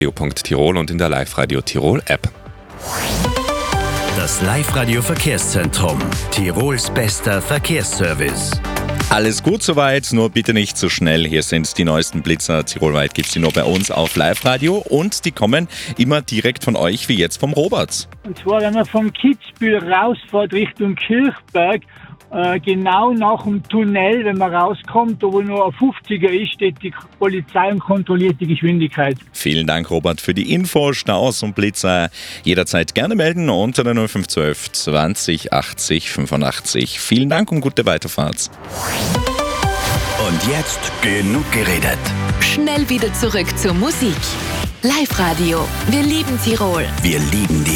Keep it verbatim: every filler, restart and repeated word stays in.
Tirol und in der Live-Radio Tirol App. Das Live-Radio Verkehrszentrum, Tirols bester Verkehrsservice. Alles gut soweit, nur bitte nicht zu schnell. Hier sind die neuesten Blitzer. Tirolweit gibt es die nur bei uns auf Live-Radio und die kommen immer direkt von euch, wie jetzt vom Robert. Und zwar, wenn man von Kitzbühel rausfährt Richtung Kirchberg, äh, genau nach dem Tunnel, wenn man rauskommt, da wo nur ein fünfziger ist, steht die Polizei und kontrolliert die Geschwindigkeit. Vielen Dank, Robert, für die Info. Staus und Blitzer jederzeit gerne melden unter der null fünf eins zwei zwanzig achtzig fünfundachtzig. Vielen Dank und gute Weiterfahrt. Und jetzt genug geredet. Schnell wieder zurück zur Musik. Live-Radio. Wir lieben Tirol. Wir lieben die